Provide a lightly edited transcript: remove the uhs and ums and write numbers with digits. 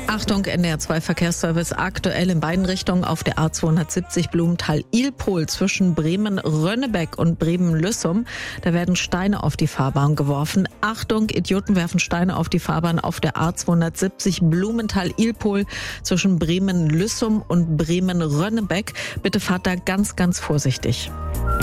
Achtung, NDR2 Verkehrsservice aktuell in beiden Richtungen auf der A270 Blumenthal-Ilpol zwischen Bremen-Rönnebeck und Bremen-Lüssum. Da werden Steine auf die Fahrbahn geworfen. Achtung, Idioten werfen Steine auf die Fahrbahn auf der A270 Blumenthal-Ilpol zwischen Bremen-Lüssum und Bremen-Rönnebeck. Bitte fahrt da ganz, ganz vorsichtig.